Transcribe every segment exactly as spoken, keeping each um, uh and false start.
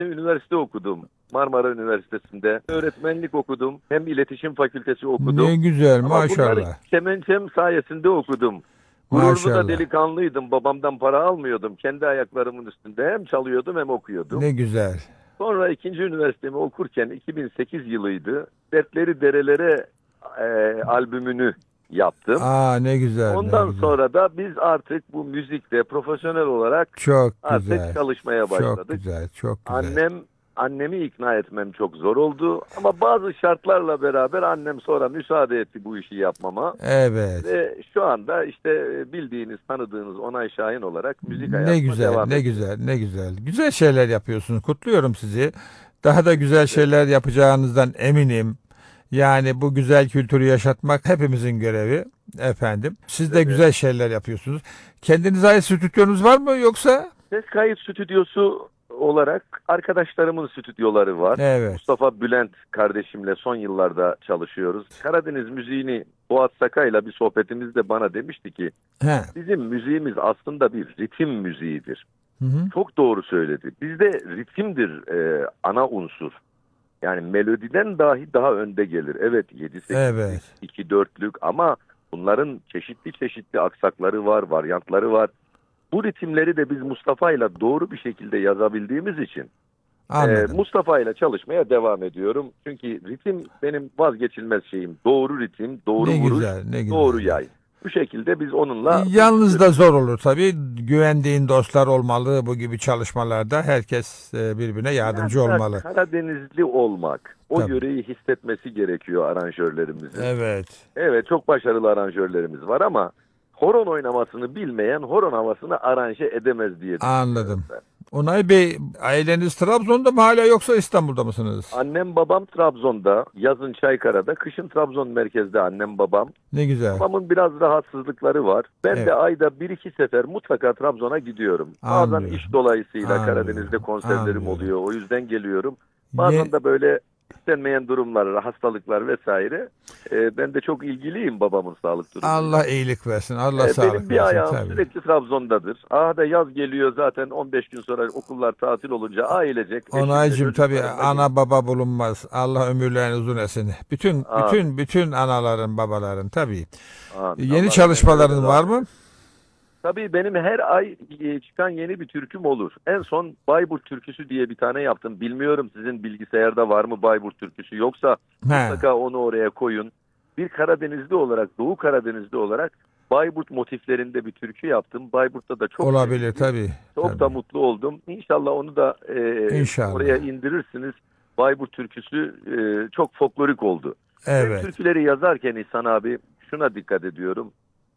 Üniversite okudum. Marmara Üniversitesi'nde öğretmenlik okudum. Hem iletişim fakültesi Ne okudum. güzel, Ama bunları maşallah. kemençem sayesinde okudum. Gururlu da Maşallah. delikanlıydım. Babamdan para almıyordum. Kendi ayaklarımın üstünde hem çalıyordum hem okuyordum. Ne güzel. Sonra ikinci üniversitemi okurken iki bin sekiz yılıydı. Dertleri Derelere e, albümünü yaptım. Aa, ne güzel, ne Ondan güzel. sonra da biz artık bu müzikte profesyonel olarak Çok artık güzel. çalışmaya Çok başladık. güzel, çok güzel. Annem annemi ikna etmem çok zor oldu ama bazı şartlarla beraber annem sonra müsaade etti bu işi yapmama. Evet. Ve şu anda işte bildiğiniz, tanıdığınız Onay Şahin olarak müzik Ne hayatıma güzel, devam ne ediyorum. güzel, ne güzel. Güzel şeyler yapıyorsunuz. Kutluyorum sizi. Daha da güzel şeyler yapacağınızdan eminim. Yani bu güzel kültürü yaşatmak hepimizin görevi efendim. Siz de Evet. güzel şeyler yapıyorsunuz. Kendinize ait stüdyonuz var mı yoksa? Ses kayıt stüdyosu olarak arkadaşlarımın stüdyoları var. Evet. Mustafa Bülent kardeşimle son yıllarda çalışıyoruz. Karadeniz müziğini Fuat Sakay'la bir sohbetimizde bana demişti ki He. bizim müziğimiz aslında bir ritim müziğidir. Hı hı. Çok doğru söyledi. Bizde ritimdir e, ana unsur. Yani melodiden dahi daha önde gelir. Evet yedi sekizlik, Evet. iki dörtlük ama bunların çeşitli çeşitli aksakları var, varyantları var. Bu ritimleri de biz Mustafa ile doğru bir şekilde yazabildiğimiz için e, Anladım. Mustafa ile çalışmaya devam ediyorum. Çünkü ritim benim vazgeçilmez şeyim. Doğru ritim, doğru Ne vuruş, güzel, ne doğru güzel. yay. Bu şekilde biz onunla bu Yalnız işleri. da zor olur tabii. Güvendiğin dostlar olmalı bu gibi çalışmalarda. Herkes e, birbirine Biraz yardımcı da olmalı. Karadenizli olmak, o Tabii. yöreyi hissetmesi gerekiyor aranjörlerimizin. Evet. Evet çok başarılı aranjörlerimiz var ama horon oynamasını bilmeyen horon havasını aranje edemez diye düşünüyorum Anladım. ben. Onay Bey, aileniz Trabzon'da mı hala yoksa İstanbul'da mısınız? Annem babam Trabzon'da, yazın Çaykara'da, kışın Trabzon merkezde annem babam. Ne güzel. Babamın biraz rahatsızlıkları var. Ben de Evet. ayda bir iki sefer mutlaka Trabzon'a gidiyorum. Bazen iş Anlıyorum. dolayısıyla Karadeniz'de Anlıyorum. konserlerim Anlıyorum. oluyor. O yüzden geliyorum. Bazen Ye de böyle istenmeyen durumlar, hastalıklar vesaire. Ee, ben de çok ilgiliyim babamın sağlık durumuyla. Allah iyilik versin. Allah Ee, sağlık benim bir versin ayağım tabii. sürekli Trabzon'dadır. Aa da yaz geliyor zaten on beş gün sonra okullar tatil olunca ailecek eşimle Onaycım tabii çocuklarımla geliyor. ana baba bulunmaz. Allah ömürlerini uzun etsin. Bütün Amin. bütün bütün anaların babaların tabii. Amin. Yeni Allah ölmelere de çalışmaların var rahmet mı? eylesin. Tabii benim her ay e, çıkan yeni bir türküm olur. En son Bayburt türküsü diye bir tane yaptım. Bilmiyorum sizin bilgisayarda var mı Bayburt türküsü yoksa He. mutlaka onu oraya koyun. Bir Karadenizli olarak, Doğu Karadenizli olarak Bayburt motiflerinde bir türkü yaptım. Bayburt'ta da çok Olabilir sevildi. tabii. Çok da Tabii. mutlu oldum. İnşallah onu da e, oraya İnşallah. indirirsiniz. Bayburt türküsü e, çok folklorik oldu. Ben Evet. türküleri yazarken İhsan abi şuna dikkat ediyorum.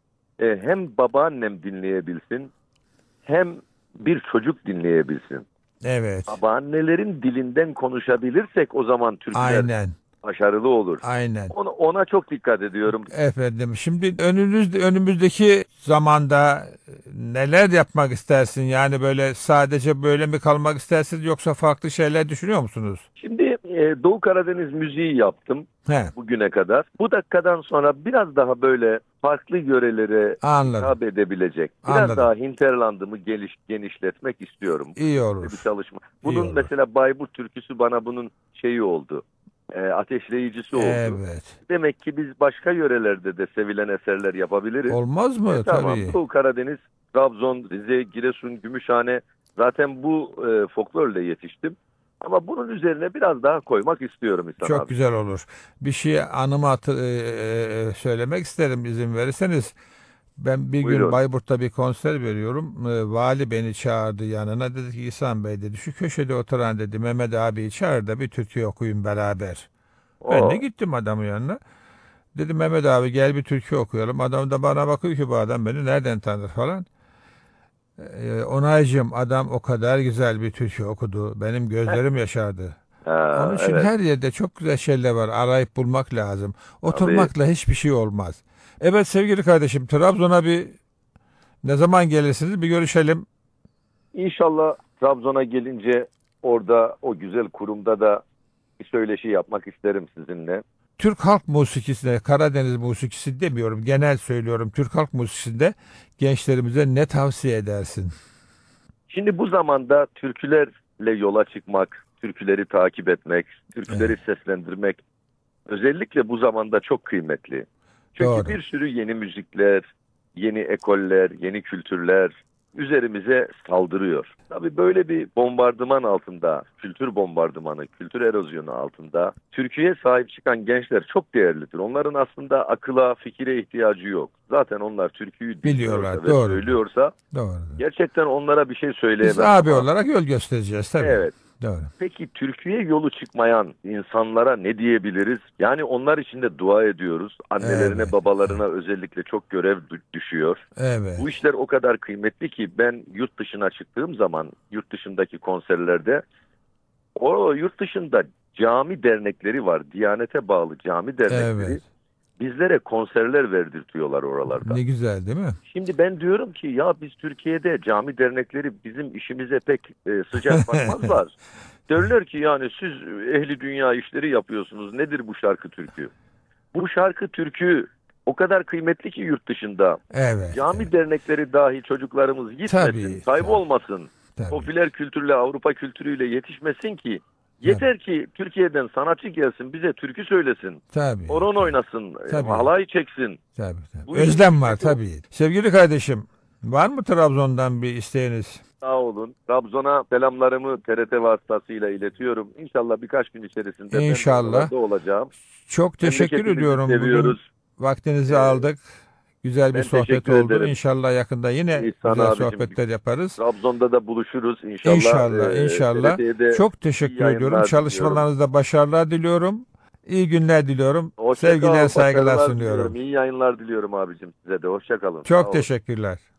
E, hem babaannem dinleyebilsin hem bir çocuk dinleyebilsin. Evet. Babaannelerin dilinden konuşabilirsek o zaman türküler Aynen. başarılı olur. Aynen. Ona, ona çok dikkat ediyorum. Efendim, şimdi önünüz, önümüzdeki zamanda neler yapmak istersin? Yani böyle sadece böyle mi kalmak istersiniz yoksa farklı şeyler düşünüyor musunuz? Şimdi e, Doğu Karadeniz müziği yaptım He, bugüne kadar. Bu dakikadan sonra biraz daha böyle farklı yörelere anladım. hitap edebilecek, biraz Anladım. daha hinterlandımı geliş, genişletmek istiyorum. İyi Bir olur. çalışma. İyi Bunun olur. mesela Bayburt türküsü bana bunun şeyi oldu. E, ateşleyicisi oldu. Evet. Demek ki biz başka yörelerde de sevilen eserler yapabiliriz. Olmaz E mı? tamam Tabii. Doğu Karadeniz, Trabzon, Rize, Giresun, Gümüşhane zaten bu e, folklorla yetiştim. Ama bunun üzerine biraz daha koymak istiyorum İhsan Çok abi. güzel olur. Bir şey anıma hatır- e, e, e, söylemek isterim izin verirseniz. Ben bir gün Buyurun. Bayburt'ta bir konser veriyorum. E, Vali beni çağırdı yanına. Dedi ki İhsan Bey dedi şu köşede oturan dedi Mehmet abiyi çağır da bir türkü okuyun beraber. Ben de O gittim adamın yanına. Dedim Mehmet abi gel bir türkü okuyalım. Adam da bana bakıyor ki bu adam beni nereden tanır falan. Ee, Onaycığım adam o kadar güzel bir türkü okudu. Benim gözlerim yaşardı. Onun ha, için evet her yerde çok güzel şeyler var. Arayıp bulmak lazım. tabii. Oturmakla hiçbir şey olmaz. Evet sevgili kardeşim Trabzon'a bir ne zaman gelirsiniz bir görüşelim. İnşallah Trabzon'a gelince orada o güzel kurumda da bir söyleşi yapmak isterim sizinle. Türk halk musikisine, Karadeniz musikisi demiyorum, genel söylüyorum. Türk halk musikisinde gençlerimize ne tavsiye edersin? Şimdi bu zamanda türküler yola çıkmak, türküleri takip etmek, türküleri seslendirmek özellikle bu zamanda çok kıymetli. Çünkü Doğru. bir sürü yeni müzikler, yeni ekoller, yeni kültürler üzerimize saldırıyor. Tabii böyle bir bombardıman altında, kültür bombardımanı, kültür erozyonu altında Türkiye'ye sahip çıkan gençler çok değerlidir. Onların aslında akıla, fikire ihtiyacı yok. Zaten onlar türküyü Biliyorlar, dinliyorsa ve doğru. söylüyorsa Doğru. gerçekten onlara bir şey Biz söyleyemem. abi ama- olarak yol göstereceğiz tabii. Evet. Doğru. Peki Türkiye yolu çıkmayan insanlara ne diyebiliriz? Yani onlar için de dua ediyoruz. Annelerine, Evet, babalarına özellikle çok görev dü- düşüyor. Evet. Bu işler o kadar kıymetli ki ben yurt dışına çıktığım zaman yurt dışındaki konserlerde o yurt dışında cami dernekleri var. Diyanete bağlı cami dernekleri Evet. bizlere konserler verdirtiyorlar oralarda. Ne güzel değil mi? Şimdi ben diyorum ki ya biz Türkiye'de cami dernekleri bizim işimize pek e, sıcak bakmazlar. Derler ki yani siz ehli dünya işleri yapıyorsunuz. Nedir bu şarkı türkü? Bu şarkı türkü o kadar kıymetli ki yurt dışında. Evet. Cami evet. dernekleri dahi çocuklarımız gitmesin, Tabii, kaybolmasın. Tabii. Popüler kültürle, Avrupa kültürüyle yetişmesin ki. Yeter ki Türkiye'den sanatçı gelsin, bize türkü söylesin. Tabii. Horon oynasın, Tabii. halay çeksin. Tabii, tabii. Bu Özlem var işin- tabii. Sevgili kardeşim, var mı Trabzon'dan bir isteğiniz? Sağ olun. Trabzon'a selamlarımı T R T vasıtasıyla iletiyorum. İnşallah birkaç gün içerisinde İnşallah. ben de oralarda olacağım. Çok teşekkür Memleketimizi ediyorum. Bugün seviyoruz. vaktinizi Ee, aldık. Güzel bir ben sohbet teşekkür oldu. ederim. İnşallah yakında yine İhsan güzel abicim, sohbetler yaparız. Trabzon'da da buluşuruz inşallah. İnşallah, Ee, inşallah. T R T'ye de Çok iyi teşekkür yayınlar ediyorum. diliyorum. Çalışmalarınızda başarılar diliyorum. İyi günler diliyorum. Hoşça kal, Sevgiler, saygılar başarılar sunuyorum. diliyorum. İyi yayınlar diliyorum abicim size de. Hoşça kalın. Sağ Çok olun. teşekkürler.